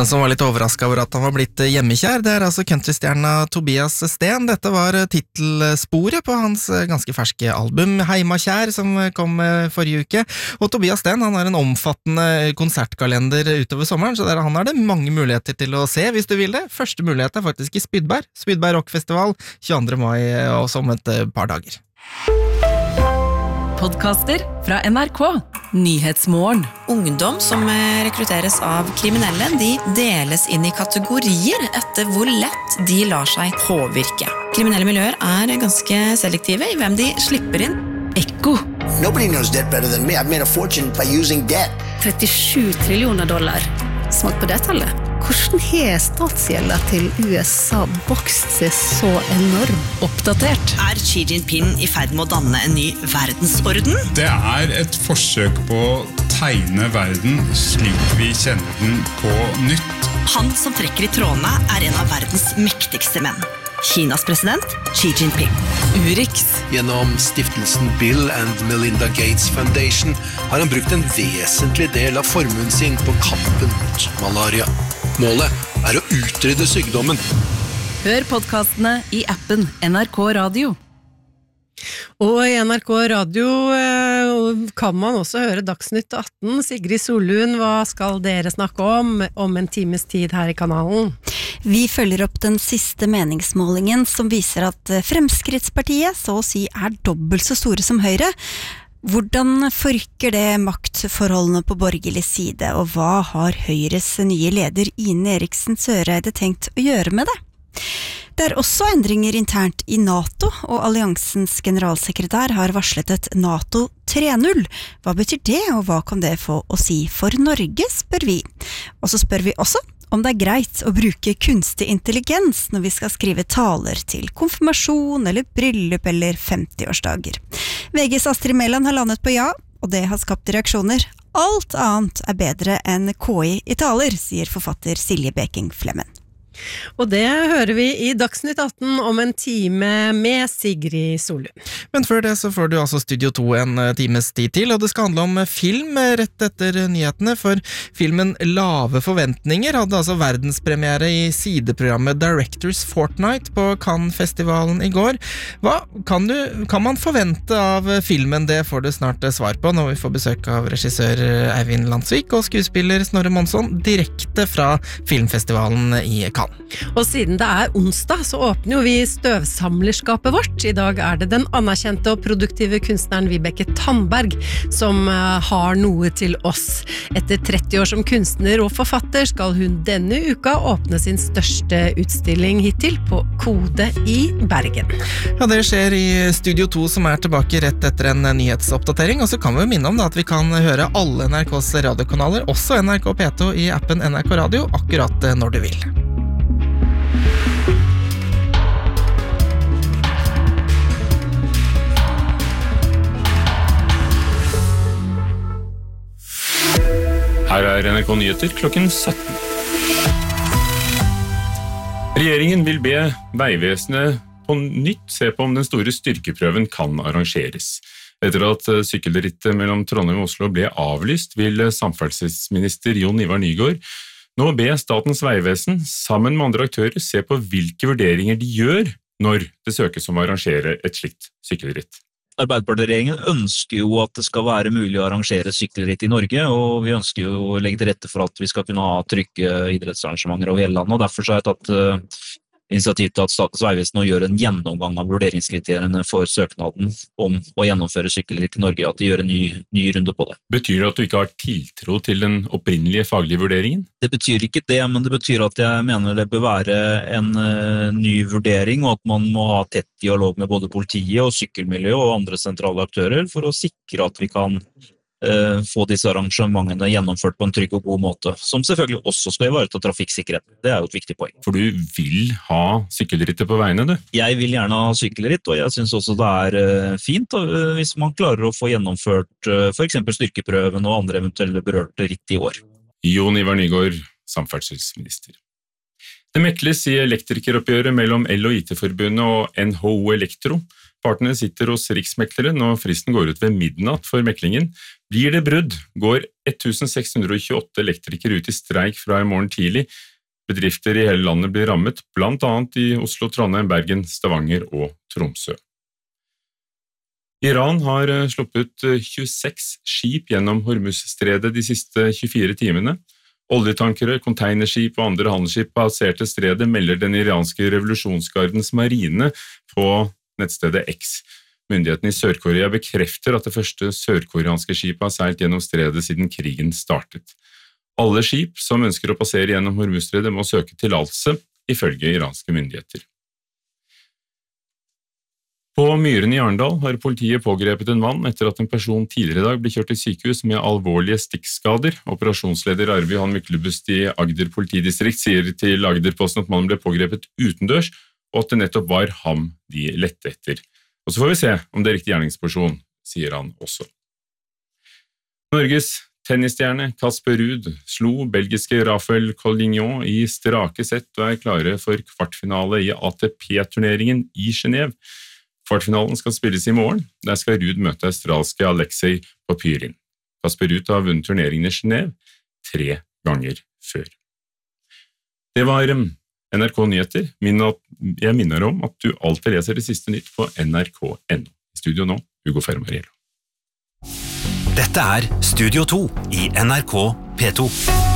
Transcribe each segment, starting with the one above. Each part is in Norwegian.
En som var litt overrasket over at han var blitt hjemmekjær, det altså countrystjerna Tobias Sten. Dette var titelsporet på hans ganske ferske album Heimakjær, som kom forrige uke. Og Tobias Sten, han har en omfattende konsertkalender utover sommeren, så han har det mange muligheter til å se hvis du vil det. Første mulighet faktisk i Spydberg. Spydberg Rockfestival, 22. mai, og om et par dager. Podcaster fra NRK. Nyhetsmorgen. Ungdom som rekrutteres av kriminelle, de deles inn i kategorier etter hvor lett de lar seg påvirke. Kriminelle miljøer ganske selektive i hvem de slipper inn. Ekko. Nobody knows debt better than me. I've made a fortune by using debt. 37 trillioner dollar. Smak på det tallet. Hvordan har statsgjelda til USA vokst seg så enorm? Oppdatert. Xi Jinping i ferd med å danne en ny verdensorden? Det et forsøk på å tegne verden slik vi kjenner den på nytt. Han som trekker i trådene en av verdens mektigste menn. Kinas president, Xi Jinping. Urix. Gjennom stiftelsen Bill and Melinda Gates Foundation har han brukt en vesentlig del av formuen sin på kampen mot malaria. Målet å utrydde sykdommen. Hør podcastene i appen NRK Radio. Og i NRK Radio kan man også høre Dagsnytt 18. Sigrid Solund, hva skal dere snakke om en times tid her i kanalen? Vi følger opp den siste meningsmålingen som viser at Fremskrittspartiet så å si dobbelt så store som Høyre. Hvordan forrykker det maktforholdene på borgerlig side, og hva har Høyres nye leder Ine Eriksen Søreide tenkt å gjøre med det? Det også endringer internt i NATO, og alliansens generalsekretær har varslet et NATO 3.0. Hva betyr det, og hva kan det få å si for Norge, spør vi. Og så spør vi også om det greit å bruke kunstig intelligens når vi skal skrive taler til konfirmasjon eller bryllup eller 50-årsdager. VGs Astrid Mæland har landet på ja, og det har skapt reaksjoner. Alt annet bedre enn KI i taler, sier forfatter Silje Beking Flemmen. Og det hører vi i Dagsnytt 18 om en time med Sigrid Solund. Men før det så får du altså Studio 2 en times tid til, og det skal handle om film rett etter nyhetene, for filmen Lave forventninger hadde altså verdenspremiere i sideprogrammet Directors Fortnight på Cannes-festivalen i går. Hva kan man forvente av filmen? Det får du snart svar på når vi får besøk av regissør Eivind Landsvik og skuespiller Snorre Monsson direkte fra filmfestivalen i Cannes. Og siden det onsdag, så åpner jo vi støvsamlerskapet vårt. I dag det den anerkjente og produktive kunstneren Vibeke Tandberg som har noe til oss. Etter 30 år som kunstner og forfatter skal hun denne uka åpne sin største utstilling hittil på Kode i Bergen. Ja, det skjer i Studio 2 som tilbake rett etter en nyhetsoppdatering, og så kan vi jo minne om at vi kan høre alle NRKs radiokanaler, også NRK P2 i appen NRK Radio, akkurat når du vil. Her NRK Nyheter klokken 17. Regjeringen vil be Veivesenet på nytt se på om den store styrkeprøven kan arrangeres. Etter at sykkelrittet mellom Trondheim og Oslo ble avlyst, vil samferdselsminister Jon Ivar Nygård nå be Statens Veivesen sammen med andre aktører se på hvilke vurderinger de gjør når det søkes om å arrangere et slikt sykkelritt. Arbeiderpartiregjeringen ønsker jo at det skal være mulig å arrangere sykkelritt i Norge, og vi ønsker jo å legge til rette for at vi skal kunne ha trygge idrettsarrangementer over hele landet, og derfor så har jeg tatt initiativ til at Statens Veivesen nå gjør en gjennomgang av vurderingskriteriene for søknaden om å gjennomføre sykkelritt i Norge, at de gjør en ny runde på det. Betyr det at du ikke har tiltro til den opprinnelige faglige vurderingen? Det betyr ikke det, men det betyr at jeg mener det bør være en ny vurdering, og at man må ha tett dialog med både politiet og sykkelmiljø og andre sentrale aktører for å sikre at vi kan få disse arrangementene gjennomført på en trygg og god måte, som selvfølgelig også skal ivareta trafikksikkerhet. Det jo et viktig poeng. For du vil ha sykkelrittet på veiene, du? Jeg vil gjerne ha sykkelritt, og jeg synes også det fint hvis man klarer å få gjennomført for eksempel styrkeprøven og andre eventuelle berørte ritt i år. Jon Ivar Nygård, samferdselsminister. Det mekles i elektrikeroppgjøret mellom EL og IT-forbundet og NHO Elektro. Partene sitter hos riksmekleren, og fristen går ut ved midnatt for meklingen. Blir det brudd, går 1628 elektrikere ut i streik fra i morgen tidlig. Bedrifter i hele landet blir rammet, blant annet i Oslo, Trondheim, Bergen, Stavanger og Tromsø. Iran har sluppet 26 skip gjennom Hormuzstredet de siste 24 timene. Oljetankere, containerskip og andre handelsskip passerte stredet, melder den iranske revolusjonsgardens marine på nettstedet X. Myndighetene i Sør-Korea bekrefter at det første sørkoreanske skipet har seilt gjennom stredet siden krigen startet. Alle skip som ønsker å passere gjennom Hormuzstredet må søke tillatelse, ifølge iranske myndigheter. På Myren i Arendal har politiet pågrepet en mann etter at en person tidligere i dag ble kjørt til sykehus med alvorlige stikkskader. Operasjonsleder Arve Johan Myklebust i Agder politidistrikt sier til Agderposten at mannen ble pågrepet utendørs, og at det nettopp var ham de lette etter. Og så får vi se om det er riktig gjerningsperson, sier han også. Norges tennisstjerne Casper Ruud slo belgiske Rafael Collignon i strake sett og er klare for kvartfinale i ATP-turneringen i Genève. Kvartfinalen skal spilles i morgen. Der skal Ruud møte australske Alexei Popyrin. Casper Ruud har vunnet turneringen i Genève 3 ganger før. Det var NRK Nyheter. Jeg minner om at du alltid leser det siste nytt på nrk.no. I studio nå, Hugo Fermariello. Dette er Studio 2 i NRK P2.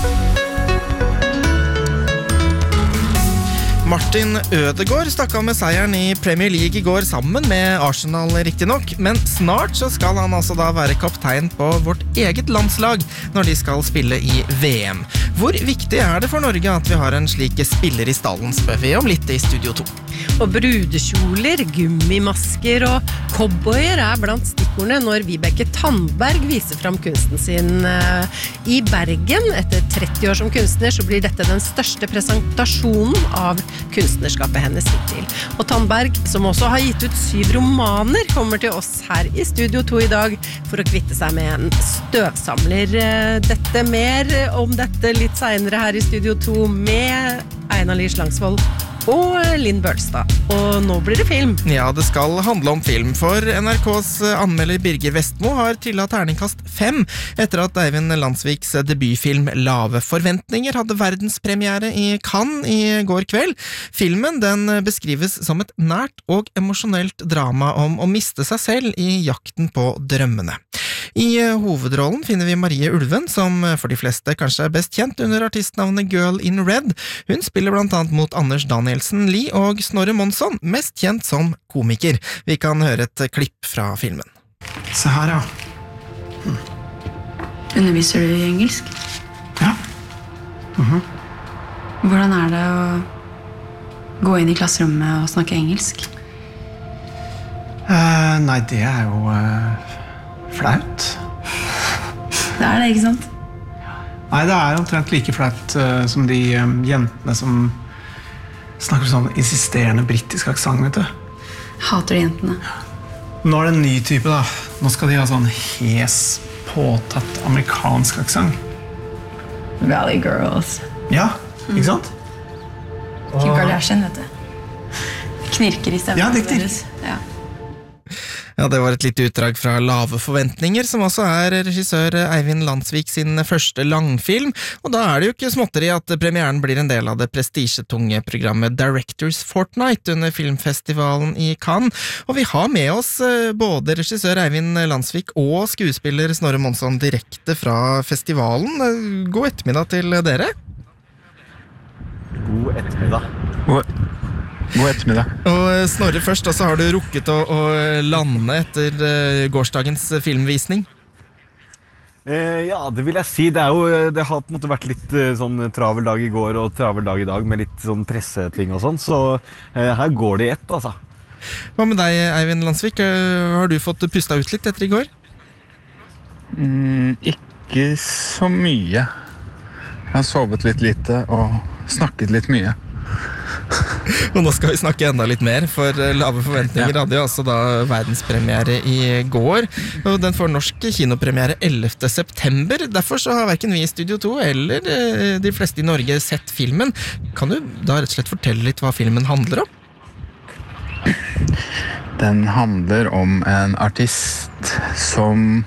Martin Ødegaard stakk av med seieren i Premier League i går sammen med Arsenal riktig nok, men snart så skal han altså da være kaptein på vårt eget landslag når de skal spille i VM. Hvor viktig er det for Norge at vi har en slik spiller i stallen, spør vi om litt i Studio 2. Og brudekjoler, gummimasker og cowboyer er blant stikkordene når Vibeke Tandberg viser fram kunsten sin i Bergen. Etter 30 år som kunstner så blir dette den største presentasjonen av kunstnerskapet hennes hittil. Og Tandberg, som også har gitt ut 7 romaner, kommer til oss her i Studio 2 i dag for å kvitte seg med en støvsamler. Dette mer om dette litt senere her i Studio 2 med Einar Lie Slangsvold og Linn Bølstad. Og nå blir det film. Ja, det skal handle om film, for NRKs anmelder Birger Vestmo har trillet terningkast 5 etter at Eivind Landsviks debutfilm Lave forventninger hadde verdenspremiere i Cannes i går kveld. Filmen den beskrives som et nært og emosjonelt drama om å miste seg selv i jakten på drømmene. I hovedrollen finner vi Marie Ulven, som for de fleste kanskje er best kjent under artistnavnet Girl in Red. Hun spiller blant annet mot Anders Danielsen Lie og Snorre Monsson, mest kjent som komiker. Vi kan høre et klipp fra filmen. Se her, ja. Underviser du i engelsk? Ja. Hvordan er det å gå inn i klasserommet og snakke engelsk? Nei, det er jo flaut. Det er det, ikke sant? Nei, det er omtrent like flaut som de jentene som snakker sånn insisterende brittisk aksent, vet du. Hater de jentene. Nå er det en ny type, da. Nå skal de ha sånn hes, påtatt amerikansk aksent. Valley Girls. Ja, ikke sant? Kim Kardashian, vet du. Knirker i stemmen. Ja, det knirker. Ja. Ja, det var et lite utdrag fra Lave forventninger, som også er regissør Eivind Landsvik sin første langfilm, og da er det jo ikke småtteri at premieren blir en del av det prestisjetunge programmet Directors Fortnight under filmfestivalen i Cannes, og vi har med oss både regissør Eivind Landsvik og skuespiller Snorre Monsson direkte fra festivalen. God ettermiddag til dere. God ettermiddag. God ettermiddag. Og Snorre først, og så har du rukket å lande etter gårsdagens filmvisning. Ja, det vil jeg si. Det har på en måte vært litt sånn travel dag i går og travel dag i dag med litt sånn presseting og sånn, så her går det i ett, altså. Hva med deg, Eivind Landsvik? Har du fått pusta ut litt etter i går? Ikke så mye. Jeg har sovet litt lite og snakket litt mye. Og nå skal vi snakke enda litt mer, for Lave forventninger hadde jo altså da verdenspremiere i går, og den får norsk kinopremiere 11. september. Derfor så har hverken vi i Studio 2 eller de fleste i Norge sett filmen. Kan du da rett og slett fortelle litt hva filmen handler om? Den handler om en artist som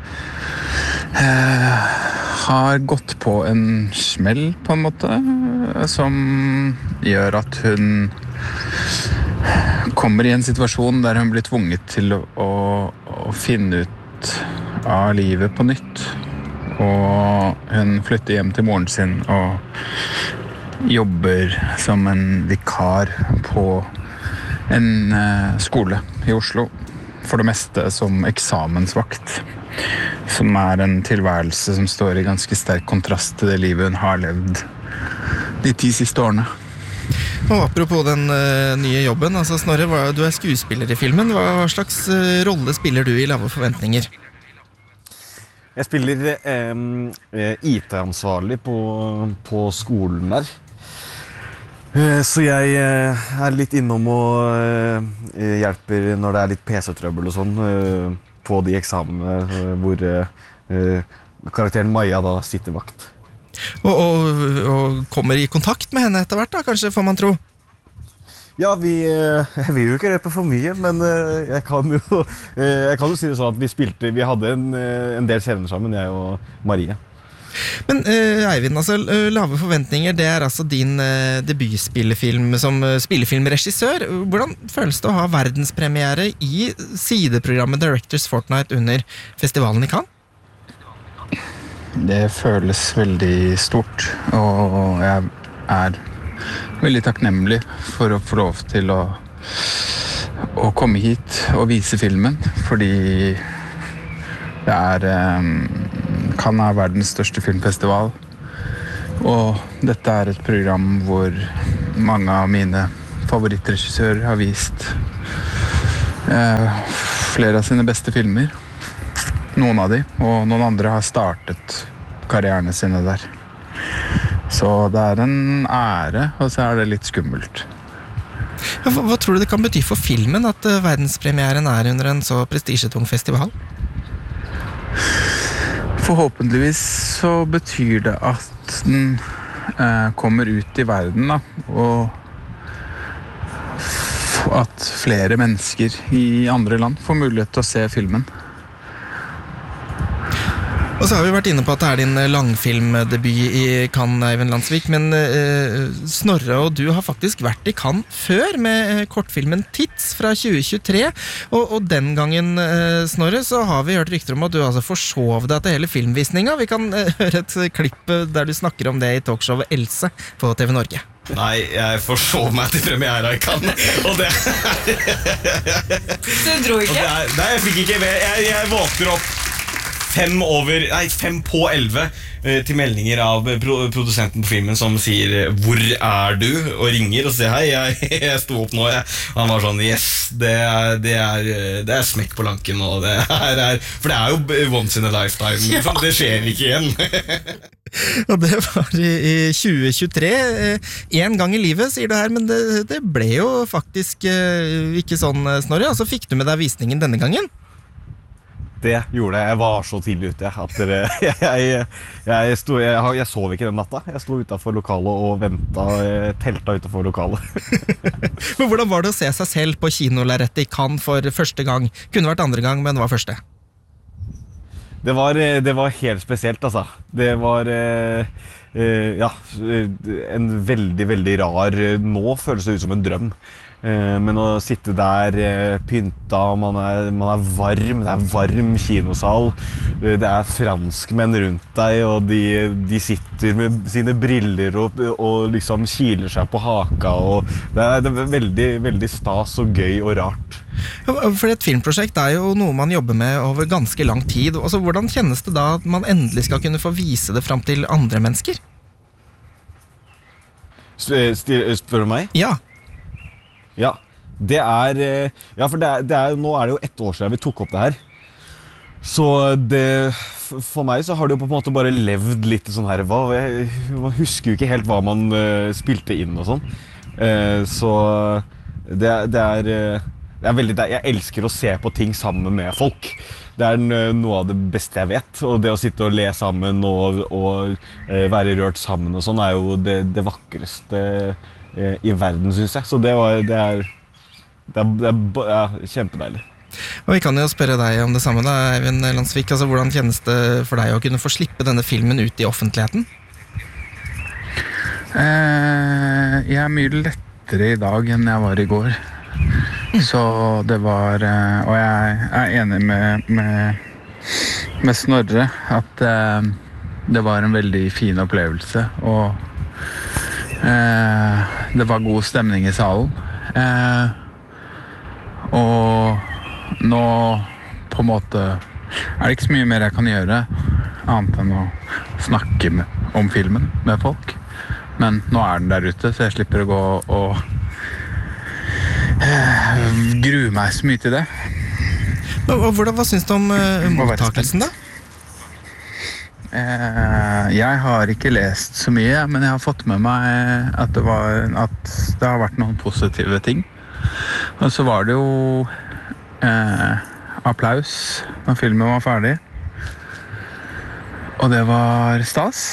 har gått på en smell på en måte, som gjør at hun kommer i en situasjon der hun blir tvunget til å finne ut av livet på nytt. Og hun flytter hjem til moren sin og jobber som en vikar på en skole i Oslo. For det meste som eksamensvakt, som en tilværelse som står i ganske sterk kontrast til det livet hun har levd de 10 siste årene. Og apropos den nye jobben, altså Snorre, du skuespiller i filmen. Hva slags rolle spiller du i Lave forventninger? Jeg spiller IT-ansvarlig på skolen der. Så jeg litt innom og hjelper når det litt PC-trøbbel og sånn på de eksamene hvor karakteren Maja da sitter vakt. Og kommer i kontakt med henne etter hvert da, kanskje, får man tro? Ja, jeg vil jo ikke røpe for mye, men jeg kan jo si det sånn at vi hadde en del scener sammen, jeg og Marie. Men Eivind, altså, Lave forventninger, det altså din debutspillefilm som spillefilmregissør. Hvordan føles det å ha verdenspremiere i sideprogrammet Directors Fortnight under festivalen i Cannes? Det føles veldig stort, og jeg veldig takknemlig for å få lov til å komme hit og vise filmen, fordi det Cannes verdens største filmfestival, og dette et program hvor mange av mine favorittregissører har vist flere av sine beste filmer, noen av de, og noen andre har startet karrierne sine der. Så det en ære, og så det litt skummelt. Hva tror du det kan bety for filmen at verdenspremieren under en så prestisjetung festival? Forhåpentligvis så betyr det at den kommer ut i verden, da, og at flere mennesker i andre land får mulighet til å se filmen. Og så har vi vært inne på at det din langfilmdebut i Cannes, Eivind Landsvik, men Snorre og du har faktisk vært i Cannes før med kortfilmen Tits fra 2023, og den gangen, Snorre, så har vi hørt rykter om at du altså forsov deg til hele filmvisninga. Vi kan høre et klipp der du snakker om det i talkshowet Else på TV Norge. Nei, jeg forsov meg til premiere i Cannes, og det Du dro ikke? Nei, jeg fikk ikke med. Jeg våkner opp 5 på 11 til meldinger av produsenten på filmen som sier «Hvor du?» og ringer og sier «Hei, jeg sto opp nå». Han var sånn «Yes, det smekk på lanken», og for det jo once in a lifetime, ja. Det skjer ikke igjen. Og det var i 2023, en gang i livet, sier du her, men det ble jo faktisk ikke sånn, Snorre, og så fikk du med deg visningen denne gangen. Det gjorde jeg. Jeg var så tidlig ute at jeg sov ikke den natta. Jeg sto utenfor lokalet og telta utenfor lokalet. Men hvordan var det å se seg selv på kinolerrettet i Cannes for første gang? Kunne vært andre gang, men det var første. Det var helt spesielt, altså. Det var en veldig, veldig rar. Nå føles det ut som en drøm. Men å sitte der pynta, man varm, det varm kinosal, det franskmenn rundt deg, og de sitter med sine briller og liksom kiler seg på haka, og det veldig, veldig stas og gøy og rart. For et filmprosjekt jo noe man jobber med over ganske lang tid. Altså, hvordan kjennes det da at man endelig skal kunne få vise det frem til andre mennesker? Spør du meg? Ja. Ja, for nå det jo 1 år siden vi tok opp det her. Så for meg så har det jo på en måte bare levd litt sånn her, man husker jo ikke helt hva man spilte inn og sånn. Så jeg elsker å se på ting sammen med folk. Det noe av det beste jeg vet, og det å sitte og le sammen og være rørt sammen og sånn jo det vakreste i verden, synes jeg. Så det kjempedeilig. Og vi kan jo spørre deg om det samme da, Eivind Landsvik. Altså, hvordan kjennes det for deg å kunne få slippe denne filmen ut i offentligheten? Jeg mye lettere i dag enn jeg var i går. Så det var, og jeg enig med Snorre at det var en veldig fin opplevelse, og det var god stemning i salen. Og nå på en måte det ikke så mye mer jeg kan gjøre annet enn å snakke om filmen med folk, men nå den der ute, så jeg slipper å gå og grue meg så mye til det. Hva synes du om mottakelsen da? Jeg har ikke lest så mye, men jeg har fått med meg at det har vært noen positive ting. Og så var det jo applaus når filmen var ferdig. Og det var stas.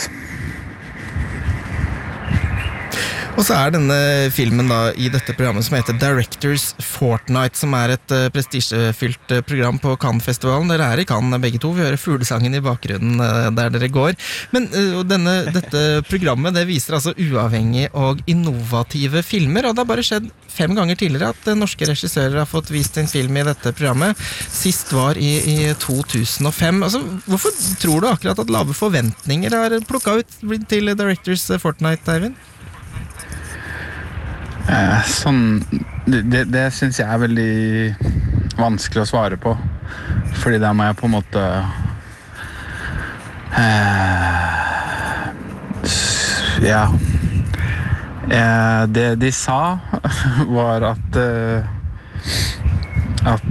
Og så denne filmen da i dette programmet som heter Directors Fortnight, som et prestisjefylt program på Cannes-festivalen. Dere i Cannes begge to, vi hører fuglesangen i bakgrunnen der dere går. Men dette programmet det viser altså uavhengige og innovative filmer, og det har bare skjedd 5 ganger tidligere at norske regissører har fått vist sin film i dette programmet. Sist var i 2005. Altså, hvorfor tror du akkurat at lave forventninger har plukket ut til Directors Fortnight, Eivind? Det synes jeg veldig vanskelig å svare på, fordi der må jeg på en måte det de sa var at